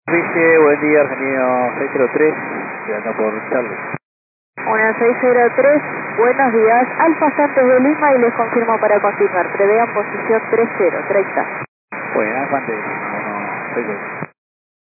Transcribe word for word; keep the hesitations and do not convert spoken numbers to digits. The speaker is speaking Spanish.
Dice, buen día, Argentino seis cero tres, de acá por Charlie. Una seis cero tres, buenos días, Alfa Santos de Lima y les confirmo para continuar, prevean posición tres cero, treinta. Bueno, Infante, uno seis cero tres.